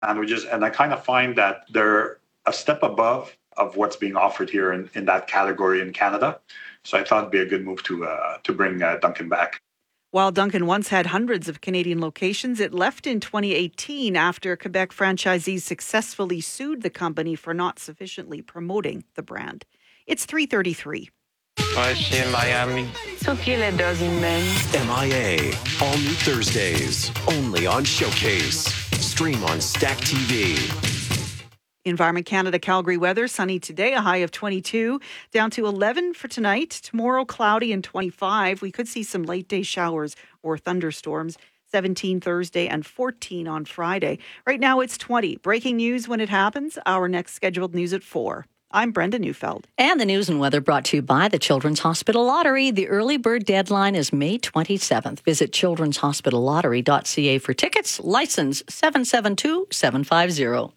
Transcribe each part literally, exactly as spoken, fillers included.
sandwiches, and I kind of find that they're a step above of what's being offered here in, in that category in Canada. So I thought it'd be a good move to uh, to bring uh, Dunkin' back. While Dunkin' once had hundreds of Canadian locations, it left in twenty eighteen after Quebec franchisees successfully sued the company for not sufficiently promoting the brand. It's three thirty-three. Ouais, je suis in Miami. So qui les dos in men? M I A, all new Thursdays, only on Showcase. Stream on Stack T V. Environment Canada Calgary weather, sunny today, a high of twenty-two, down to eleven for tonight. Tomorrow, cloudy and twenty-five. We could see some late day showers or thunderstorms. seventeen Thursday and fourteen on Friday. Right now it's twenty. Breaking news when it happens. Our next scheduled news at four. I'm Brenda Neufeld. And the news and weather brought to you by the Children's Hospital Lottery. The early bird deadline is May twenty-seventh. Visit children's hospital lottery dot c a for tickets. License seven seven two seven five zero.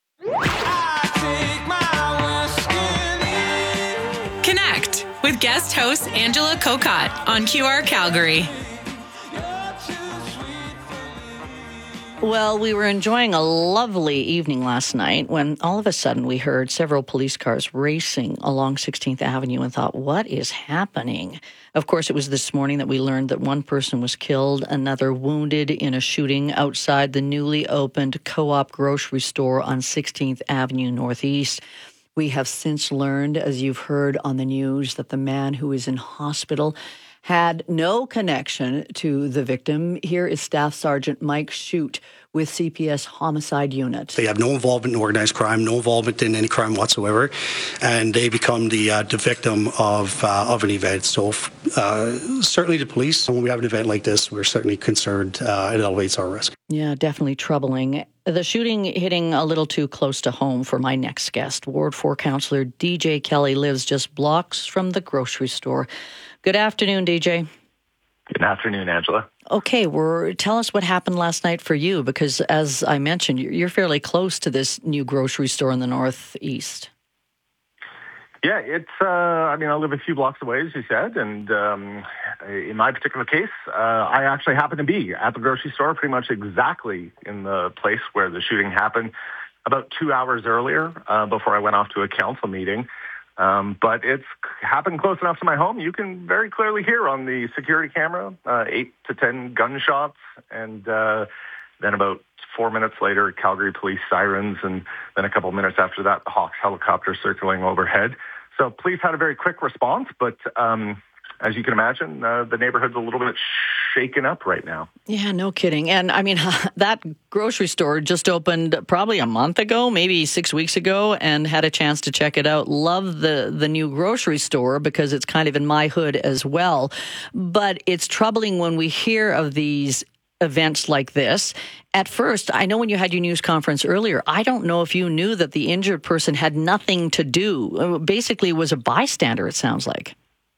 Connect with guest host Angela Kokot on Q R Calgary. Well, we were enjoying a lovely evening last night when all of a sudden we heard several police cars racing along sixteenth Avenue and thought, what is happening? Of course, it was this morning that we learned that one person was killed, another wounded in a shooting outside the newly opened Co-op grocery store on sixteenth Avenue Northeast. We have since learned, as you've heard on the news, that the man who is in hospital had no connection to the victim. Here is Staff Sergeant Mike Shute with C P S Homicide Unit. They have no involvement in organized crime, no involvement in any crime whatsoever, and they become the uh, the victim of uh, of an event. So uh, certainly the police, when we have an event like this, we're certainly concerned. Uh, it elevates our risk. Yeah, definitely troubling. The shooting hitting a little too close to home for my next guest. Ward four Councillor D J Kelly lives just blocks from the grocery store. Good afternoon, D J. Good afternoon, Angela. Okay, well, tell us what happened last night for you, because as I mentioned, you're fairly close to this new grocery store in the Northeast. Yeah, it's, uh, I mean, I live a few blocks away, as you said, and um, in my particular case, uh, I actually happen to be at the grocery store pretty much exactly in the place where the shooting happened about two hours earlier uh, before I went off to a council meeting. Um, but it's happened close enough to my home. You can very clearly hear on the security camera uh, eight to ten gunshots, and uh, then about four minutes later, Calgary police sirens, and then a couple of minutes after that, the Hawks helicopter circling overhead. So police had a very quick response, but um, as you can imagine, uh, the neighborhood's a little bit shaken up right now. Yeah, no kidding. And I mean, that grocery store just opened probably a month ago, maybe six weeks ago, and had a chance to check it out. Love the, the new grocery store because it's kind of in my hood as well. But it's troubling when we hear of these events like this. At first, I know when you had your news conference earlier, I don't know if you knew that the injured person had nothing to do. Basically was a bystander, it sounds like.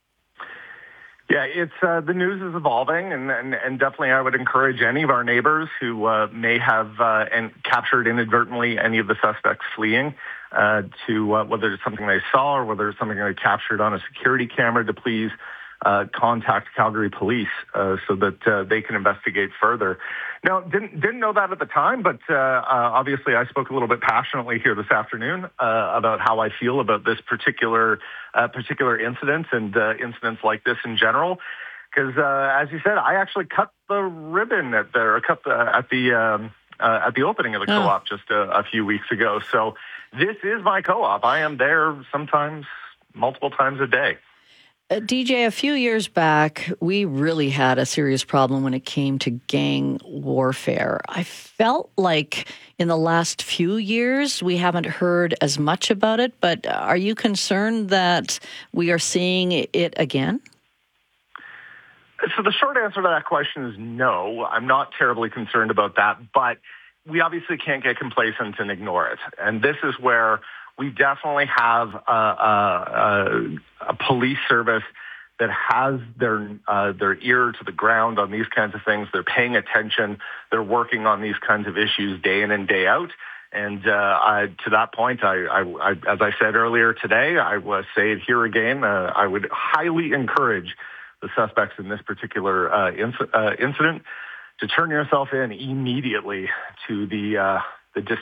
Yeah, it's uh, the news is evolving, and, and, and definitely I would encourage any of our neighbors who uh, may have uh, and captured inadvertently any of the suspects fleeing uh, to uh, whether it's something they saw or whether it's something they captured on a security camera to please uh, contact Calgary Police uh, so that uh, they can investigate further. Now, didn't didn't know that at the time, but uh, uh, obviously I spoke a little bit passionately here this afternoon uh, about how I feel about this particular uh, particular incident and uh, incidents like this in general. Because uh, as you said, I actually cut the ribbon at the or cut the at the um, uh, at the opening of the oh. co-op just a, a few weeks ago. So this is my co-op. I am there sometimes multiple times a day. Uh, D J, a few years back, we really had a serious problem when it came to gang warfare. I felt like in the last few years, we haven't heard as much about it, but are you concerned that we are seeing it again? So the short answer to that question is no. I'm not terribly concerned about that, but we obviously can't get complacent and ignore it. And this is where we definitely have a, a, a police service that has their uh, their ear to the ground on these kinds of things. They're paying attention. They're working on these kinds of issues day in and day out. And uh, I, to that point, I, I, I, as I said earlier today, I will say it here again. Uh, I would highly encourage the suspects in this particular uh, inc- uh, incident to turn yourself in immediately to the uh, the